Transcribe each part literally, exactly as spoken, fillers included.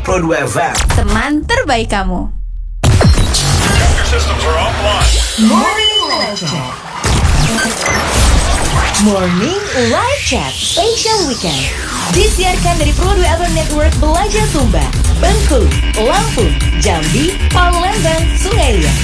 Pro dua F M, teman terbaik kamu. Morning Live Chat. Morning Live Chat Special Weekend disiarkan dari Pro dua F M Network Belajar Sumba, Bengkulu, Lampung, Jambi, Palembang, Sungai Liat.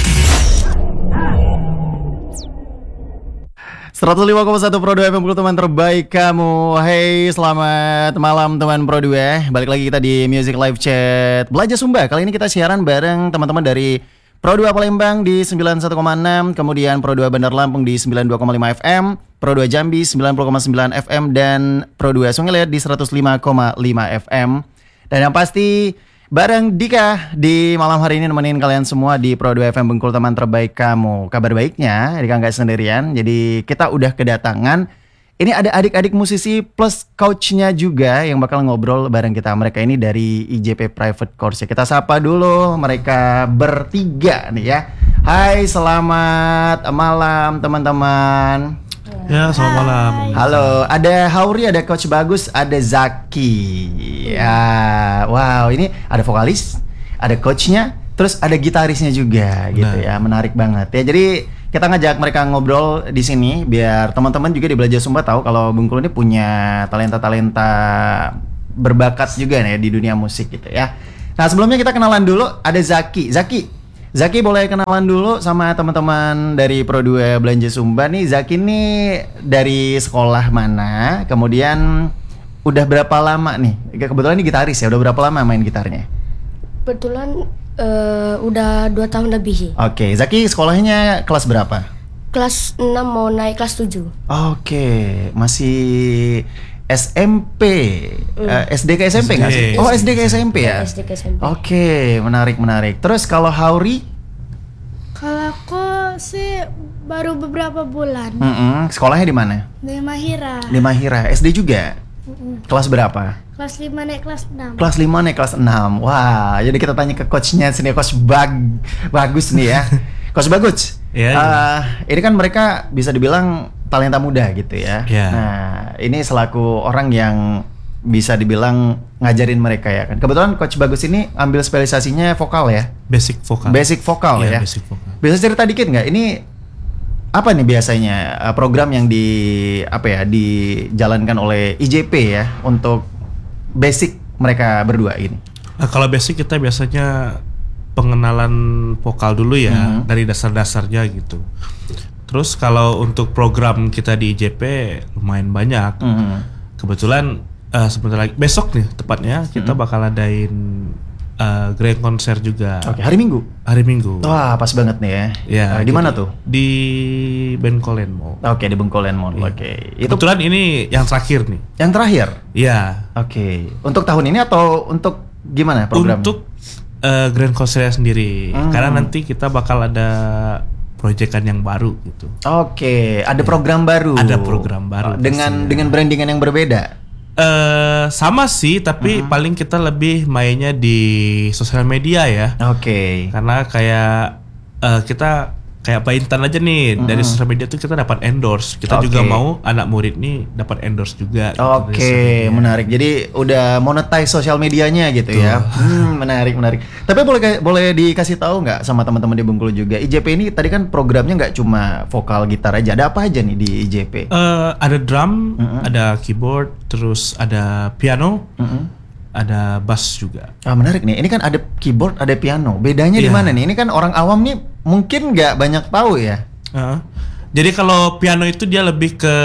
seratus lima koma satu Pro dua F M, teman terbaik kamu. Hey, selamat malam teman Pro dua. Balik lagi kita di Music Live Chat Belajar Sumba. Kali ini kita siaran bareng teman-teman dari Pro dua Palembang di sembilan puluh satu koma enam, kemudian Pro dua Bandar Lampung di sembilan puluh dua koma lima F M, Pro dua Jambi sembilan puluh koma sembilan F M, dan Pro dua Sungai Liat di seratus lima koma lima F M. Dan yang pasti bareng Dika di malam hari ini nemenin kalian semua di Pro dua F M Bengkulu, teman terbaik kamu. Kabar baiknya, Dika nggak sendirian. Jadi kita udah kedatangan, ini ada adik-adik musisi plus coachnya juga yang bakal ngobrol bareng kita. Mereka ini dari I J P Private Course. Kita sapa dulu mereka bertiga nih ya. Hai, selamat malam teman-teman. Ya, selamat malam. Halo, ada Hauri, ada Coach Bagus, ada Zaki. Ya, wow, ini ada vokalis, ada coachnya, terus ada gitarisnya juga gitu ya. Menarik banget ya. Jadi kita ngajak mereka ngobrol di sini biar teman-teman juga di Belajar Sumba tahu kalau Bengkulu ini punya talenta-talenta berbakat juga nih di dunia musik gitu ya. Nah, sebelumnya kita kenalan dulu, ada Zaki. Zaki, Zaki boleh kenalan dulu sama teman-teman dari Pro dua Belanja Sumba nih. Zaki nih dari sekolah mana? Kemudian udah berapa lama nih? Kebetulan ini gitaris ya, udah berapa lama main gitarnya? Kebetulan uh, udah dua tahun lebih sih. Oke, Zaki sekolahnya kelas berapa? Kelas enam mau naik kelas tujuh. Oke, masih S M P, mm. uh, S D ke S M P nggak sih? Oh, S D ke S M P ya? S D ke S M P. Oke, menarik menarik. Terus kalau Hauri? Kalau aku sih baru beberapa bulan. Mm-mm. Sekolahnya di mana? Di Mahira. Di Mahira. S D juga? Mm-mm. Kelas berapa? Kelas lima naik kelas enam. Kelas lima naik kelas enam. Wah, jadi kita tanya ke coachnya sini, Coach Bag Bagus nih ya. Coach Bagus. Iya. uh, ini kan mereka bisa dibilang talenta muda gitu ya. Yeah. Nah, ini selaku orang yang bisa dibilang ngajarin mereka ya kan. Kebetulan Coach Bagus ini ambil spesialisasinya vokal ya. Basic vokal. Basic vokal yeah, ya. Basic vokal. Bisa cerita dikit nggak? Ini apa nih biasanya uh, program yang di apa ya dijalankan oleh I J P ya untuk basic mereka berdua ini? Nah, kalau basic kita biasanya pengenalan vokal dulu ya, mm-hmm. dari dasar-dasarnya gitu. Terus kalau untuk program kita di I J P lumayan banyak. Mm-hmm. Kebetulan uh, sebentar lagi besok nih tepatnya kita mm-hmm. bakal adain uh, grand konser juga. Oke, hari Minggu. Hari Minggu. Wah, pas banget nih ya. Ya, uh, di mana tuh? Di Bengkolen Mall. Oke, di Bengkolen Mall. Ya. Oke. Itu kebetulan ini yang terakhir nih. Yang terakhir? Iya. Oke. Untuk tahun ini atau untuk gimana programnya? Untuk uh, grand konsernya sendiri. Hmm. Karena nanti kita bakal ada proyekan yang baru gitu. Oke, ada program baru. Ada program baru. Oh, dengan pastinya. dengan brandingan yang berbeda. Uh, sama sih, tapi uh-huh. paling kita lebih mainnya di sosial media ya. Oke. Okay. Karena kayak uh, kita kayak Paintan aja nih, uh-huh. dari sosial media tuh kita dapat endorse. Kita okay. juga mau anak murid nih dapat endorse juga. Oke, okay. menarik. Jadi udah monetize sosial medianya gitu Tuh. ya. Hmm, menarik, menarik. Tapi boleh boleh dikasih tahu nggak sama teman-teman di Bengkulu juga? I J P ini tadi kan programnya nggak cuma vokal gitar aja. Ada apa aja nih di I J P? Uh, ada drum, uh-huh. ada keyboard, terus ada piano. Uh-huh. Ada bass juga. Ah, menarik nih. Ini kan ada keyboard, ada piano. Bedanya yeah. di mana nih? Ini kan orang awam nih mungkin nggak banyak tahu ya. Uh, jadi kalau piano itu dia lebih ke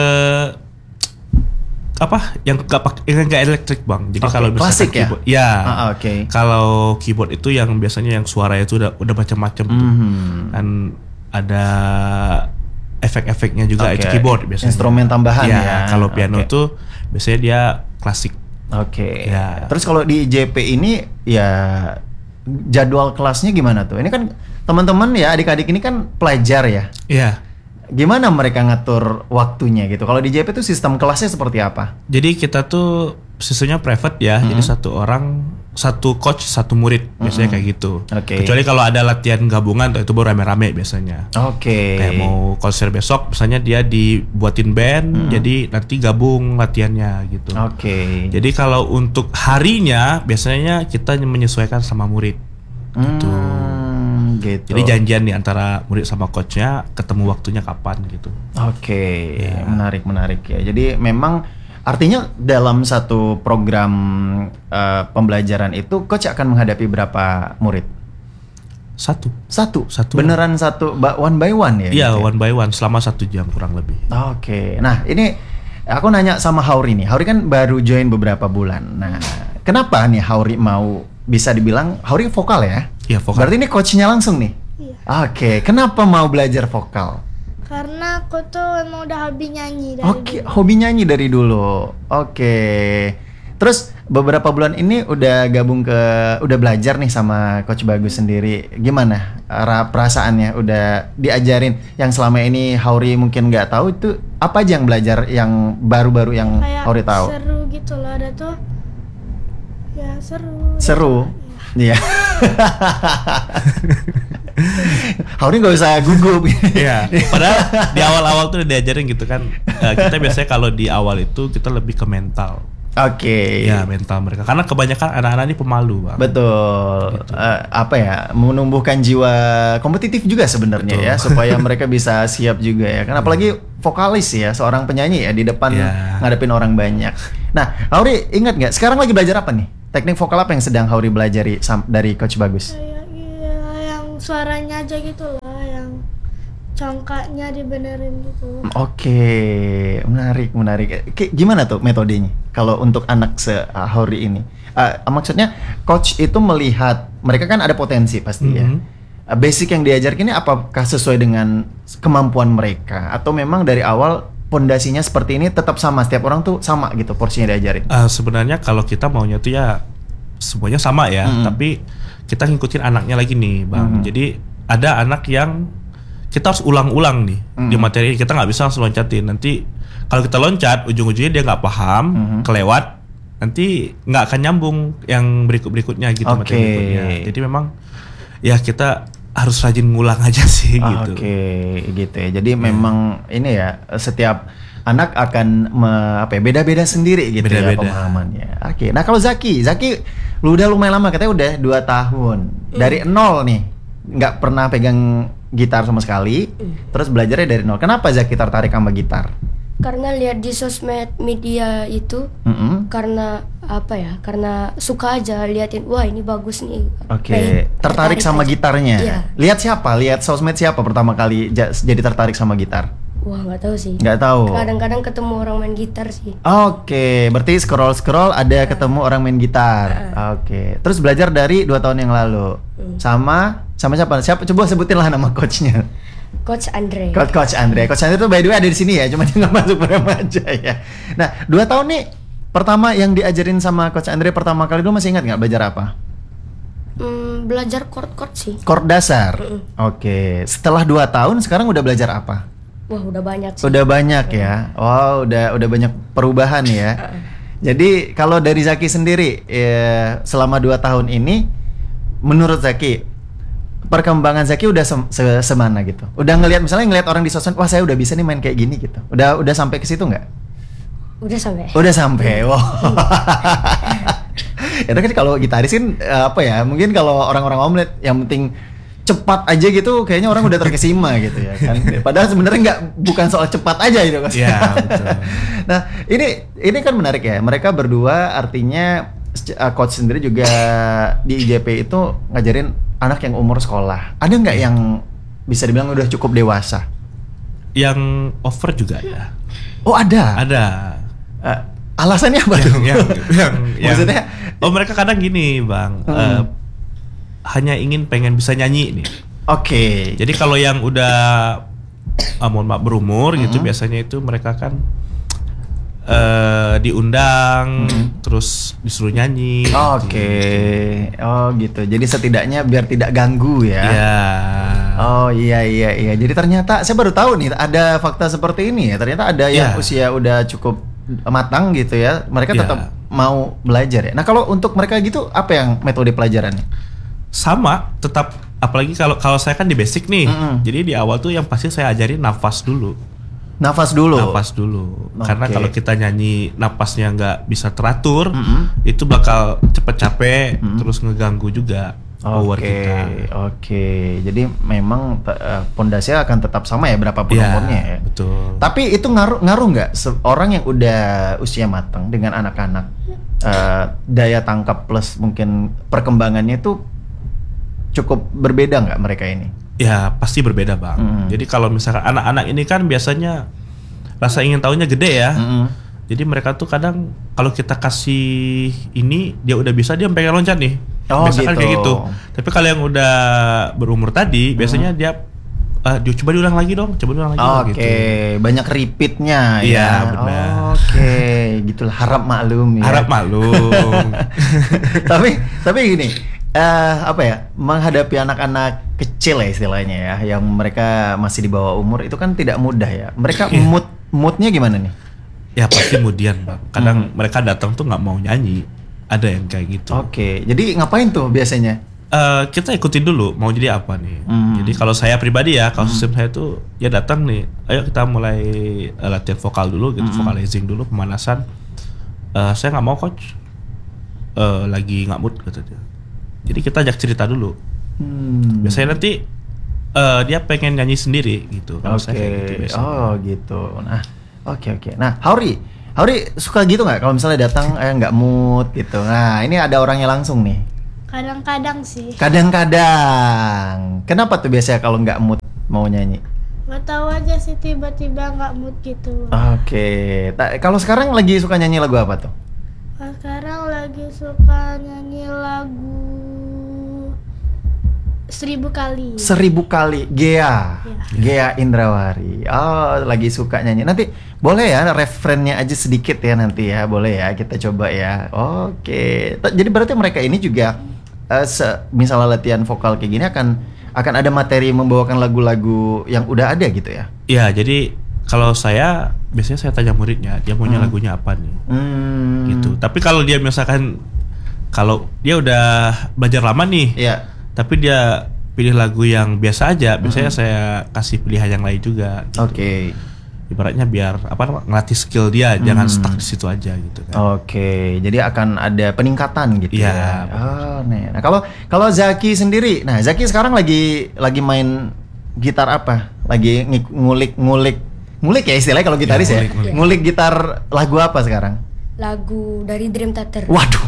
apa? Yang nggak pakai, yang nggak elektrik bang. Jadi okay. kalau klasik keyboard, ya. ya. Ah, Oke. Okay. Kalau keyboard itu yang biasanya yang suara itu udah udah macam-macam tuh. Mm-hmm. Dan ada efek-efeknya juga okay. itu keyboard biasanya. Instrumen tambahan ya. ya. Kalau piano okay. itu biasanya dia klasik. Oke. Okay. Ya. Terus kalau di I J P ini ya jadwal kelasnya gimana tuh? Ini kan teman-teman ya adik-adik ini kan pelajar ya. Iya. Gimana mereka ngatur waktunya gitu? Kalau di I J P tuh sistem kelasnya seperti apa? Jadi kita tuh sistemnya private ya, Hmm. jadi satu orang satu coach satu murid biasanya kayak gitu. Oke. Kecuali kalau ada latihan gabungan tuh itu baru rame-rame biasanya. Oke. Kayak mau konser besok, misalnya dia dibuatin band, jadi nanti gabung latihannya gitu. Oke. Jadi kalau untuk harinya biasanya kita menyesuaikan sama murid. Gitu. Hmm, gitu. Jadi janjian di antara murid sama coachnya, ketemu waktunya kapan gitu. Oke, menarik menarik ya. Jadi memang artinya dalam satu program eh, pembelajaran itu coach akan menghadapi berapa murid? Satu. Satu. Satu. Beneran satu, ba- one by one ya? Iya, gitu ya? one by one selama satu jam kurang lebih. Oke, nah ini aku nanya sama Hauri nih. Hauri kan baru join beberapa bulan. Nah, kenapa nih Hauri mau bisa dibilang Hauri vokal ya? Iya, vokal. Berarti ini coachnya langsung nih? Iya. Oke, kenapa mau belajar vokal? Karena aku tuh emang udah hobi nyanyi dari Oke, dulu. hobi nyanyi dari dulu. Oke. Terus beberapa bulan ini udah gabung ke, udah belajar nih sama Coach Bagus sendiri. Gimana ra- perasaannya? Udah diajarin yang selama ini Hauri mungkin nggak tahu itu apa aja yang belajar yang baru-baru yang Kayak Hauri tahu? seru gitu loh, ada tuh ya seru. Seru. Iya. Hauri nggak usah gugup. Iya. Padahal di awal-awal tuh udah diajarin gitu kan. Eh, kita biasanya kalau di awal itu kita lebih ke mental. Oke. Ya mental mereka. Karena kebanyakan anak-anak ini pemalu, Bang. Betul. Eh, apa ya? Menumbuhkan jiwa kompetitif juga sebenarnya Betul. ya, supaya mereka bisa siap juga ya. Karena apalagi vokalis ya, seorang penyanyi ya di depan Ya. ngadepin orang banyak. Nah, Hauri ingat nggak? Sekarang lagi belajar apa nih? Teknik vokal apa yang sedang Hauri belajari sam- dari Coach Bagus? Kayak iya, yang suaranya aja gitu loh, yang congkaknya dibenerin gitu. Oke, menarik, menarik. Kayak gimana tuh metodenya kalau untuk anak se Hauri ini? Eh, maksudnya coach itu melihat mereka kan ada potensi pasti ya. Mhm. Eh, Basic yang diajarkan ini apakah sesuai dengan kemampuan mereka atau memang dari awal pondasinya seperti ini tetap sama, setiap orang tuh sama gitu porsinya diajarin? Eh, sebenarnya kalau kita maunya tuh ya semuanya sama ya, Mhm. tapi kita ngikutin anaknya lagi nih, Bang. Mhm. Jadi ada anak yang kita harus ulang-ulang nih di Mhm. materi, kita nggak bisa langsung loncatin. Nanti kalau kita loncat, ujung-ujungnya dia nggak paham, Mhm. kelewat, nanti nggak akan nyambung yang berikut-berikutnya gitu Oke. materi berikutnya. Jadi memang ya kita harus rajin ngulang aja sih gitu. Oke, gitu ya. Jadi memang ini ya setiap anak akan me- apa ya, beda-beda sendiri gitu ya Beda-beda. pemahamannya. Oke. Nah, kalau Zaki, Zaki lu udah lumayan lama katanya udah dua tahun. Dari nol nih. Nggak pernah pegang gitar sama sekali. Terus belajarnya dari nol. Kenapa Zaki tertarik sama gitar? Karena lihat di sosmed media itu, Mm-mm. karena apa ya? Karena suka aja liatin, wah ini bagus nih. Oke, Pengen- tertarik sama aja. gitarnya. Iya. Lihat siapa? Lihat sosmed siapa pertama kali ja- jadi tertarik sama gitar? Wah nggak tahu sih. Nggak tahu. Kadang-kadang ketemu orang main gitar sih. Oke, berarti scroll-scroll ada ketemu orang main gitar. Oke, terus belajar dari dua tahun yang lalu. Sama sama siapa? Siapa? Coba sebutin lah nama coachnya. Coach Andre. Coach Coach Andre. Coach Andre itu by the way ada di sini ya, cuma dia nggak masuk remaja ya. Nah, dua tahun nih pertama yang diajarin sama Coach Andre pertama kali dulu masih ingat nggak belajar apa? Hmm, belajar chord-chord sih. Chord dasar. Oke, setelah dua tahun sekarang udah belajar apa? Wah udah banyak sih. Udah banyak ya. Wow, udah udah banyak perubahan ya. Jadi kalau dari Zaki sendiri ya, selama dua tahun ini menurut Zaki perkembangan Zaki udah sem- se- semana gitu. Udah ngelihat misalnya ngelihat orang di sosmed, wah saya udah bisa nih main kayak gini gitu. Udah udah sampai ke situ nggak? Udah sampai. Udah sampai. Wow. Itu kan kalau gitaris kan eh, apa ya? Mungkin kalau orang-orang omlet yang penting cepat aja gitu, kayaknya orang udah terkesima gitu ya kan. Padahal sebenarnya nggak, bukan soal cepat aja gitu kan. Iya, betul. Nah, ini ini kan menarik ya. Mereka berdua artinya uh, coach sendiri juga di I J P itu ngajarin anak yang umur sekolah. Ada nggak yang bisa dibilang udah cukup dewasa? Yang over juga ya. Oh, ada. Ada. Uh, alasannya apa tuh? yang, yang, yang, yang- Maksudnya oh mereka kadang gini, Bang. Hmm. Eh, hanya ingin pengen bisa nyanyi nih. oke. Jadi kalau yang udah ah, mohon maaf berumur gitu Mm-hmm. biasanya itu mereka kan eh diundang Mm-hmm. terus disuruh nyanyi. Oke. Oh, gitu. Jadi setidaknya biar tidak ganggu ya. Ya. Oh iya iya iya. Jadi ternyata saya baru tahu nih ada fakta seperti ini ya. Ternyata ada yang Iya. usia udah cukup matang gitu ya. Mereka Iya. tetap mau belajar ya. Nah kalau untuk mereka gitu apa yang metode pelajarannya? Sama, tetap apalagi kalau kalau saya kan di basic nih. Mm-mm. Jadi di awal tuh yang pasti saya ajarin nafas dulu. Nafas dulu. Nafas dulu. Oke. Karena kalau kita nyanyi napasnya nggak bisa teratur, Mm-mm. itu bakal cepet capek, Mm-mm. terus ngeganggu juga power Oke, kita. oke. Jadi memang eh, pondasinya akan tetap sama ya berapapun Iya, umurnya ya. betul. Tapi itu ngaruh ngaruh nggak se- orang yang udah usia matang dengan anak-anak eh, daya tangkap plus mungkin perkembangannya itu cukup berbeda nggak mereka ini? Ya pasti berbeda bang. Mm. Jadi kalau misalkan anak-anak ini kan biasanya rasa ingin tahunya gede ya. Mm-mm. Jadi mereka tuh kadang kalau kita kasih ini dia udah bisa, dia pengen loncat nih. Oh, Biasa kan gitu. kayak gitu. Tapi kalau yang udah berumur tadi biasanya dia ah, dia coba diulang lagi dong, coba diulang lagi dong, Oke, gitu. banyak repeatnya Iya, ya. benar. Oke, gitulah harap maklum ya. Harap maklum. tapi tapi gini, eh apa ya, menghadapi anak-anak kecil ya istilahnya ya, yang mereka masih di bawah umur itu kan tidak mudah ya. Mereka Iya. mood moodnya gimana nih? Ya pasti kemudian bang. Kadang Hmm. mereka datang tuh nggak mau nyanyi. Ada yang kayak gitu. Oke, jadi ngapain tuh biasanya? Eh, kita ikutin dulu mau jadi apa nih. Hmm. Jadi kalau saya pribadi ya, kalau sistem saya tuh ya datang nih, ayo kita mulai eh, latihan vokal dulu gitu, Hmm. vocalizing dulu, pemanasan. Eh, saya nggak mau coach, Eh, lagi nggak mood katanya. Jadi kita ajak cerita dulu. Hmm. Biasanya nanti eh, dia pengen nyanyi sendiri gitu. Kalau Oke, saya kayak gitu biasanya. oh gitu. Nah, oke oke. Nah, Hauri, Hauri suka gitu nggak kalau misalnya datang eh nggak mood gitu. Nah, ini ada orangnya langsung nih. Kadang-kadang sih. Kadang-kadang. Kenapa tuh biasanya kalau nggak mood mau nyanyi? Gak tahu aja sih tiba-tiba nggak mood gitu. Oke. Ta- kalau sekarang lagi suka nyanyi lagu apa tuh? Sekarang lagi suka nyanyi lagu Seribu Kali. Seribu kali Gea. Ya. Gea Indrawari. Oh, lagi suka nyanyi. Nanti boleh ya referennya aja sedikit ya nanti ya. Boleh ya kita coba ya. Oke. Ta- Jadi berarti mereka ini juga eh, se- misalnya latihan vokal kayak gini akan akan ada materi membawakan lagu-lagu yang udah ada gitu ya. Iya, jadi kalau saya biasanya saya tanya muridnya, dia maunya Hmm. lagunya apa nih, Hmm. gitu. Tapi kalau dia misalkan kalau dia udah belajar lama nih, Iya. tapi dia pilih lagu yang biasa aja, biasanya saya kasih pilihan yang lain juga. Gitu. Oke. Ibaratnya biar apa namanya, ngelatih skill dia, jangan Hmm. stuck di situ aja gitu kan. Oke, jadi akan ada peningkatan gitu Iya, ya. Oh, nih. Nah, kalau kalau Zaki sendiri, nah Zaki sekarang lagi lagi main gitar apa? Lagi ngik- ngulik-ngulik ngulik ya istilahnya kalau gitaris Iya, ya. ngulik, ngulik. Ngulik gitar lagu apa sekarang? Lagu dari Dream Theater. Waduh.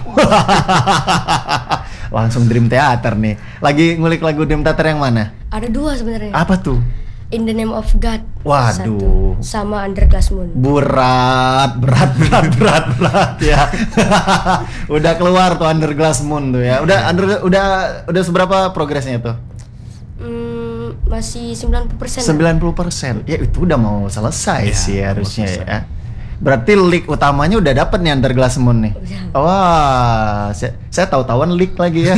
Langsung Dream Theater nih. Lagi ngulik lagu Dream Theater yang mana? Ada dua sebenarnya. Apa tuh? In the Name of God. Waduh. Satu. Sama Under Glass Moon. Berat, berat, berat, berat, berat ya. Udah keluar tuh Under Glass Moon tuh ya. Udah under, udah udah seberapa progresnya tuh? Hmm, masih sembilan puluh persen. sembilan puluh persen. Ya itu udah mau selesai Ya, sih mau harusnya selesai. ya. Berarti leak utamanya udah dapet nih Under Glass Moon nih. Udah. Wah, saya, saya tahu-tahuan leak lagi ya.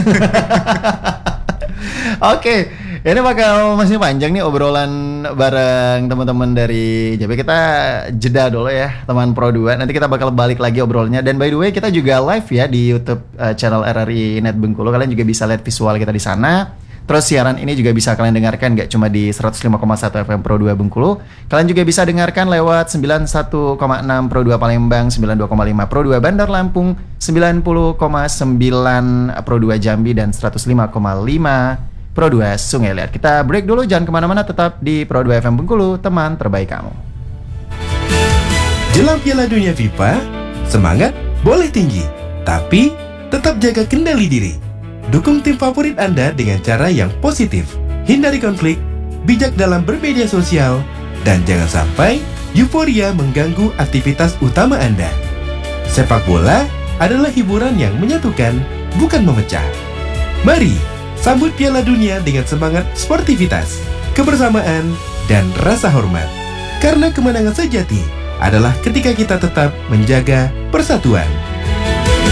Oke, ini bakal masih panjang nih obrolan bareng teman-teman dari J P. Kita jeda dulu ya, teman Pro dua. Nanti kita bakal balik lagi obrolannya. Dan by the way, kita juga live ya di YouTube uh, channel R R I Net Bengkulu. Kalian juga bisa lihat visual kita di sana. Terus siaran ini juga bisa kalian dengarkan gak cuma di seratus lima koma satu F M Pro dua Bengkulu. Kalian juga bisa dengarkan lewat sembilan puluh satu koma enam Pro dua Palembang, sembilan puluh dua koma lima Pro dua Bandar Lampung, sembilan puluh koma sembilan Pro dua Jambi, dan seratus lima koma lima Pro dua Sungai Liat. Kita break dulu, jangan kemana-mana, tetap di Pro dua F M Bengkulu, teman terbaik kamu. Jelang Piala Dunia FIFA, semangat boleh tinggi, tapi tetap jaga kendali diri. Dukung tim favorit Anda dengan cara yang positif. Hindari konflik, bijak dalam bermedia sosial, dan jangan sampai euforia mengganggu aktivitas utama Anda. Sepak bola adalah hiburan yang menyatukan, bukan memecah. Mari sambut Piala Dunia dengan semangat sportivitas, kebersamaan, dan rasa hormat. Karena kemenangan sejati adalah ketika kita tetap menjaga persatuan.